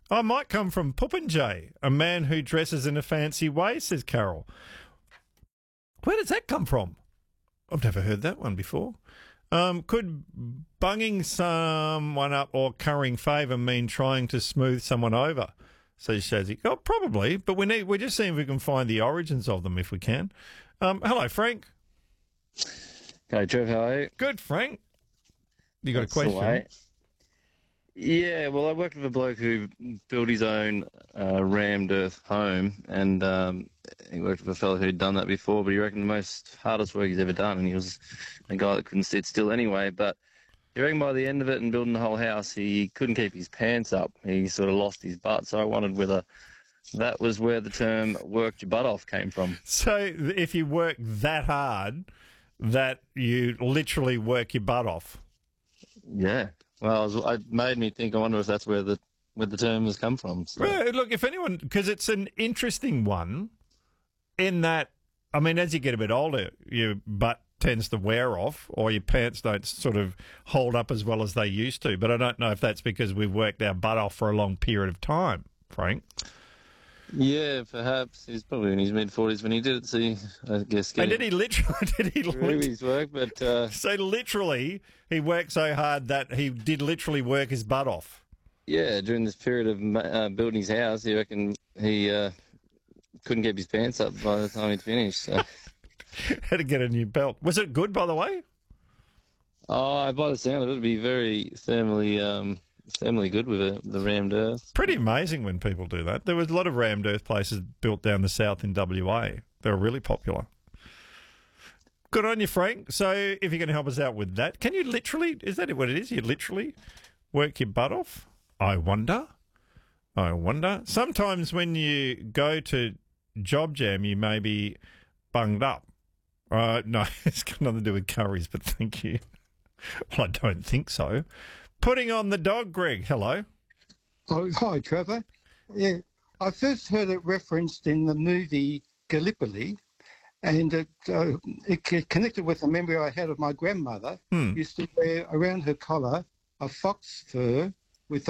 I might come from Popinjay, a man who dresses in a fancy way, says Carol. Where does that come from? I've never heard that one before. Could bunging someone up or currying favour mean trying to smooth someone over? Says Shazzy. Oh, probably, but we're just seeing if we can find the origins of them if we can. Hello, Frank. Hey, Trev, how are you? Good, Frank. You got That's a question? the way. Yeah, well, I worked with a bloke who built his own rammed earth home, and he worked with a fellow who'd done that before, but he reckoned the most hardest work he's ever done, and he was a guy that couldn't sit still anyway, but he reckoned by the end of it and building the whole house, he couldn't keep his pants up. He sort of lost his butt, so I wondered whether that was where the term worked your butt off came from. So if you work that hard that you literally work your butt off? Yeah. Well, it made me think, I wonder if that's where the term has come from. So. Well, look, if anyone, because it's an interesting one in that, I mean, as you get a bit older, your butt tends to wear off or your pants don't sort of hold up as well as they used to. But I don't know if that's because we've worked our butt off for a long period of time, Frank. Yeah, perhaps. He's probably in his mid-40s when he did it, so I guess... And did he literally... his work, but... So literally, he worked so hard that he did literally work his butt off? Yeah, during this period of building his house, he reckoned he couldn't keep his pants up by the time he'd finished, so... Had to get a new belt. Was it good, by the way? Oh, by the sound of it, it'd be very thermally good with the rammed earth. Pretty amazing when people do that. There was a lot of rammed earth places built down the south in WA. They were really popular. Good on you, Frank. So if you're going to help us out with that, can you literally, is that what it is? You literally work your butt off? I wonder. Sometimes when you go to Job Jam, you may be bunged up. No, it's got nothing to do with curries, but thank you. Well, I don't think so. Putting on the dog, Greg. Hello. Oh, hi, Trevor. Yeah, I first heard it referenced in the movie Gallipoli, and it connected with a memory I had of my grandmother. Used to wear around her collar a fox fur with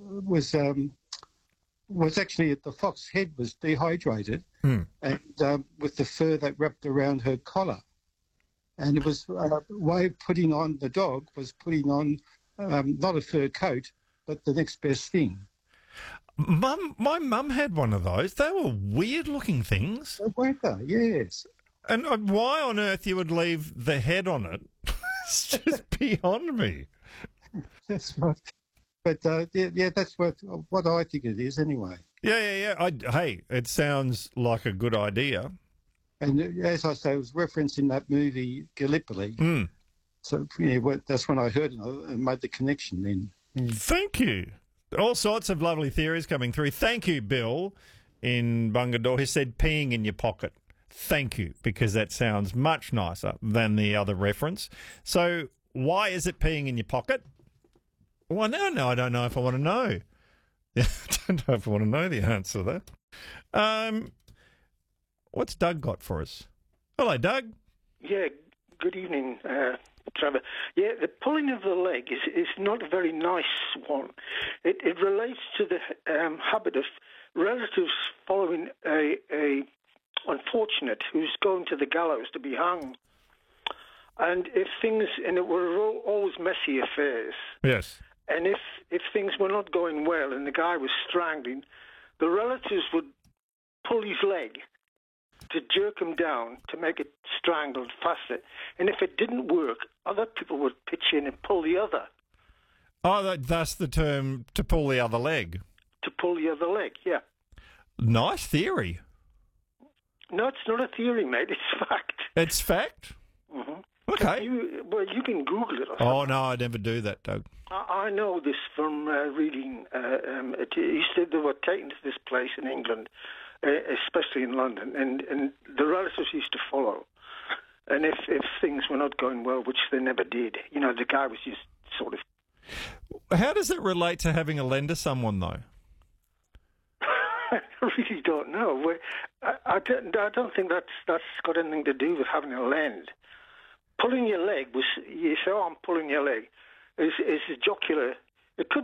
was actually the fox head was dehydrated, and with the fur that wrapped around her collar, and it was a way of putting on the dog was putting on. Not a fur coat, but the next best thing. My mum had one of those. They were weird-looking things. Weren't they? Yes. And why on earth you would leave the head on it? It's just beyond me. That's right. But yeah, that's what I think it is anyway. Yeah. Hey, it sounds like a good idea. And as I say, it was referenced in that movie Gallipoli. So yeah, that's when I heard it and made the connection then. Yeah. Thank you. All sorts of lovely theories coming through. Thank you, Bill in Bungadore, who said peeing in your pocket. Thank you, because that sounds much nicer than the other reference. So why is it peeing in your pocket? Well, no, I don't know if I want to know. I don't know if I want to know the answer to that. What's Doug got for us? Hello, Doug. Yeah, good evening, Trevor. Yeah, the pulling of the leg is not a very nice one. It relates to the habit of relatives following a unfortunate who's going to the gallows to be hung. And it were always messy affairs. Yes. And if things were not going well and the guy was strangling, the relatives would pull his leg to jerk him down to make it strangled faster. And if it didn't work, other people would pitch in and pull the other. Oh, that's the term, to pull the other leg. To pull the other leg, yeah. Nice theory. No, it's not a theory, mate. It's fact. It's fact? Mm-hmm. Okay. You can Google it. Oh, no, I never do that, Doug. I know this from reading. He said they were taken to this place in England, especially in London, and the relatives used to follow. And if things were not going well, which they never did, the guy was just sort of... How does it relate to having a lend to someone, though? I really don't know. I don't think that's got anything to do with having a lend. Pulling your leg you say, I'm pulling your leg, is jocular. It could